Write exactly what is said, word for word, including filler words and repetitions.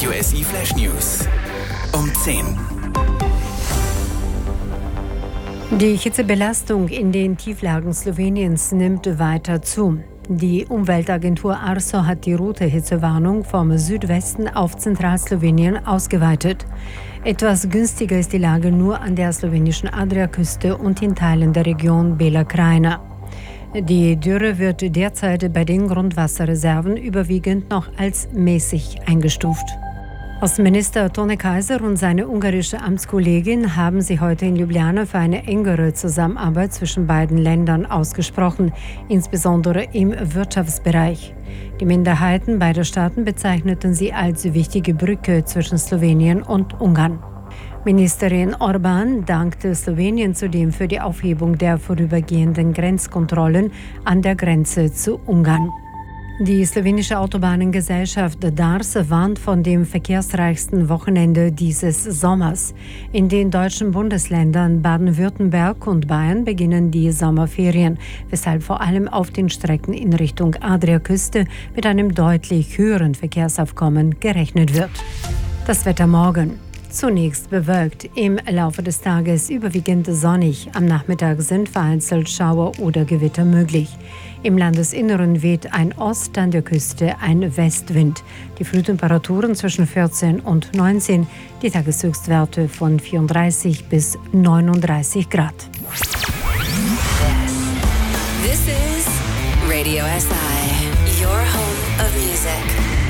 Radio S I Flash News um zehn. Die Hitzebelastung in den Tieflagen Sloweniens nimmt weiter zu. Die Umweltagentur ARSO hat die rote Hitzewarnung vom Südwesten auf Zentralslowenien ausgeweitet. Etwas günstiger ist die Lage nur an der slowenischen Adriaküste und in Teilen der Region Bela Krajina. Die Dürre wird derzeit bei den Grundwasserreserven überwiegend noch als mäßig eingestuft. Außenminister Tone Kaiser und seine ungarische Amtskollegin haben sich heute in Ljubljana für eine engere Zusammenarbeit zwischen beiden Ländern ausgesprochen, insbesondere im Wirtschaftsbereich. Die Minderheiten beider Staaten bezeichneten sie als wichtige Brücke zwischen Slowenien und Ungarn. Ministerin Orban dankte Slowenien zudem für die Aufhebung der vorübergehenden Grenzkontrollen an der Grenze zu Ungarn. Die slowenische Autobahnengesellschaft DARS warnt von dem verkehrsreichsten Wochenende dieses Sommers. In den deutschen Bundesländern Baden-Württemberg und Bayern beginnen die Sommerferien, weshalb vor allem auf den Strecken in Richtung Adriaküste mit einem deutlich höheren Verkehrsaufkommen gerechnet wird. Das Wetter morgen. Zunächst bewölkt, im Laufe des Tages überwiegend sonnig. Am Nachmittag sind vereinzelt Schauer oder Gewitter möglich. Im Landesinneren weht ein Ost, an der Küste ein Westwind. Die Frühtemperaturen zwischen vierzehn und neunzehn, die Tageshöchstwerte von vierunddreißig bis neununddreißig Grad. This is Radio S I, your home of music.